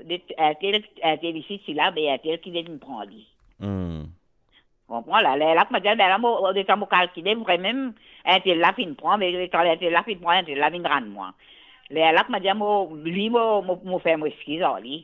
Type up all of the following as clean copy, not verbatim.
tel ici, si là, mais tel qui vient me prendre. Comprends là, là, que madame, là, moi, de temps, moi, calculer, vraiment, un tel là, il me prend, mais quand un tel là, il me prend, un tel là, il me rend moi. Là, que madame, lui, moi, fait moi excuse, lui.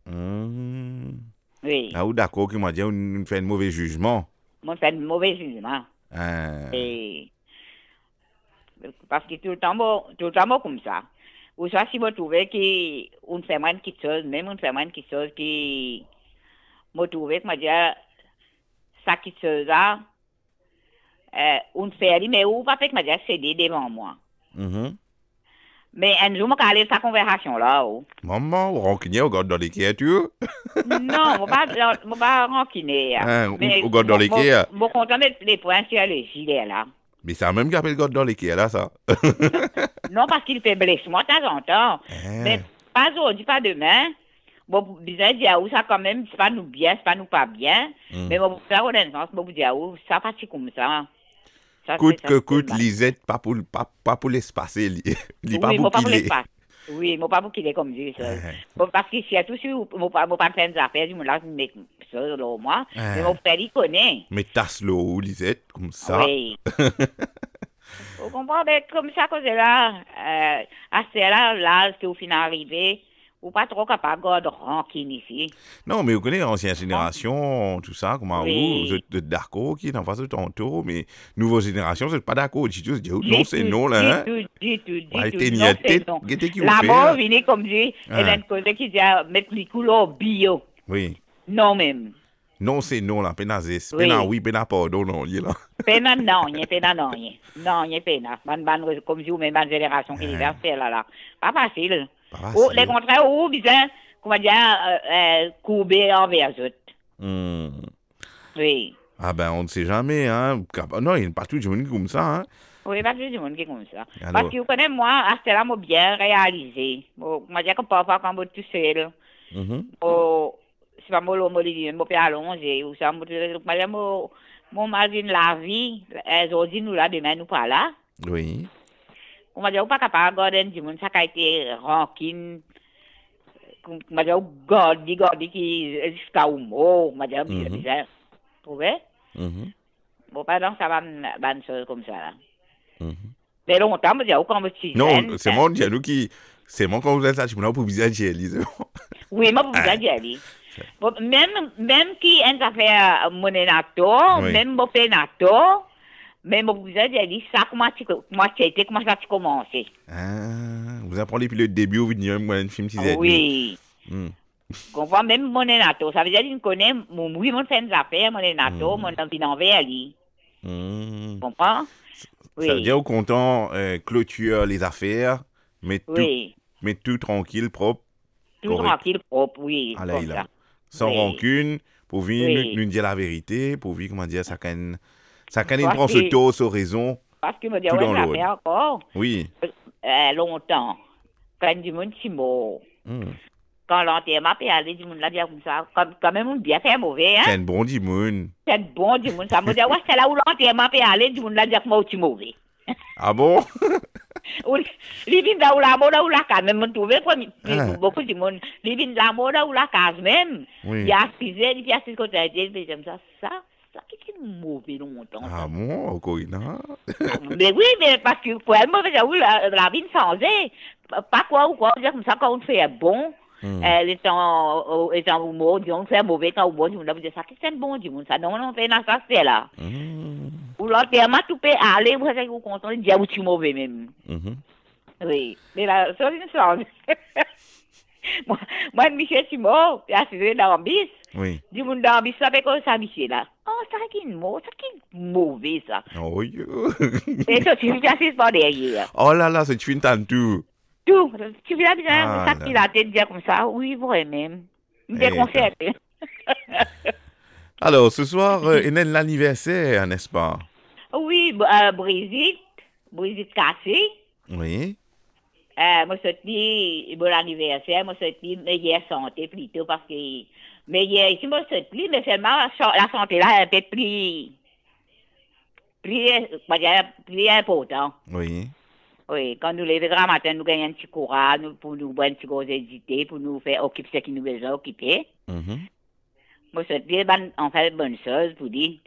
Oui. Ah, ou d'accord, qui m'a dit, on fait un mauvais jugement. Moi, fait un mauvais jugement. Ah. Et, parce que tout le temps, moi, comme ça. Ou soit, si vous trouvez qu'on fait moins quelque chose, même on fait moins quelque chose qui, moi, trouvez que, moi, dire, ça quelque chose là, on fait, mais ou pas fait que, moi, dire, céder devant moi. Mais un jour, je vais aller sa conversation là. Oh. Maman, ou rancunier, on regarde dans l'écriture. Non, je ne vais pas rancunier. Mais On regarde dans l'écriture. je suis content de les points sur le gilet là. Mais c'est même qui appelle regarde dans l'écriture là, ça. Non, parce qu'il fait blesser moi de temps en temps. Mais pas aujourd'hui, pas demain. Bon, bizarre dire ça quand même, c'est pas nous bien, c'est pas nous pas bien. Mais bon, faire connaissance, bon, dire ça pas si comme ça. Coûte, Lisette, pas pour l'espace, pas pour qu'il est. Oui, moi pas pour qu'il est comme Dieu ça. Bon, parce que si tout si moi pas faire des affaires, du monde là mais ça là moi, mais mon frère il connaît. Mais tasse l'eau, Lisette, comme ça. Oui. Vous comprenez comme ça que c'est là à là c'est au final arrivé. Ou pas trop capable de rancune ici. Non, mais vous connaissez l'ancienne génération, tout ça, comment vous êtes d'accord, qui est en face de tantôt, mais nouvelle génération, vous n'êtes pas d'accord. Tu dis, non, c'est non, là. Du tout. Non, c'est non. La mort vient comme dit, elle a une cause qui dit, mettre les couleurs bio. Oui. Non, même. Non, c'est non, là, pénazis. Pénaz, oui, pénaz, pardon, non, il est là. Pénaz, non, il y a pénaz, non. Non, il y a pénaz. Comme je vous, même une génération qui est faire là. Pas facile. Les contraires, ou bien, comment dire, courbés envers eux. Oui. Ah ben, on ne sait jamais, hein. Non, il n'y a pas tout le monde comme ça, hein. Oui, pas tout le monde qui est comme ça. Alors. Parce que vous connaissez, moi, à ce là moi bien réalisé. Moi, dire que parfois, quand je suis tout seul, c'est pas moi, je peux allonger, ou ça, moi, imagine la vie, aujourd'hui, nous là, demain, nous pas là. Oui. On va dire, pas capable de garder du monde, ça a été rancune. On va dire, garder qui jusqu'à où mot, on va dire, bizarre. Vous voyez? Bon, pardon, ça va une chose comme ça, là. Mais longtemps, on va dire, quand vous êtes non, c'est mon dialogue qui. C'est mon quand vous êtes là, tu peux pour bizarre jelly. Oui, moi, pour bizarre jelly. Même qui a une affaire monnaie nato, même mon fait nato, mais mon vous avez dit ça comment ça a commencé. Vous apprenez depuis le début vous venez un film qui oui. Comprends même mon nato, ça veut dire qu'il connaît oui mon fait des affaires mon nato, mon envie envers lui. Comprends? Oui. Ça veut dire au content clôture les affaires, mais tout tranquille, propre. Tout tranquille, propre, oui. Allez, là. Sans rancune, pour venir nous dire la vérité, pour venir comment dire ça quand il prend ce taux sur raison. Parce que me dit ouais, ça fait encore. Oui. Longtemps. Quand du monde si mort. Quand l'enterrement peut aller du monde là dire comme ça, quand même on bien fait mauvais hein. C'est un bon du monde. C'est un bon du monde, ça me dit ouais, c'est là où l'enterrement peut aller du monde là dire moi tu mauvais. Ah bon? Les vins là où la mode ou la case même on trouve beaucoup de monde. Les vins la mode ou la case même. Il y a assisé, il y a assisé côté dit comme ça qui est mauvais longtemps. Ah bon, encore mais oui, mais parce que pour elle mauvais la vie changée. Pas quoi ou quoi dire comme ça quand on fait bon. Les temps au mot, on fait mauvais quand au bon, on dit ça c'est bon du monde ça non on fait dans ça c'est là. Ou l'enterrement tout peut aller, vous savez vous content dire où tu mauvais même. Oui, mais là ça une change. Moi Michel Simon, il a assisté dans le bis. Oui. Du monde dans le bis avec ça Michel là. Oh, ça qui est mauvais ça. Oh yo. Et toi tu assistes pas derrière. Oh là là, c'est tu finis tant tout. Tout, tu viens bien ça qui la tête dire comme ça. Oui, vraiment. Déconcerté. Alors, ce soir, il y a l'anniversaire, n'est-ce pas? Oui, Brigitte Cassé. Oui. Moi, je dis, bon anniversaire, moi, je dis, meilleure santé plutôt, parce que, meilleure, ici, moi, je dis, mais seulement, la santé là, est un peu plus important. Oui. Oui, quand nous levons grand matin, nous gagnons un petit courage pour nous boire un petit gros hésiter, pour nous faire occuper ce qui nous besoin occuper. Mhm. Moi, c'est bien, en fait, bonne chose pour dire.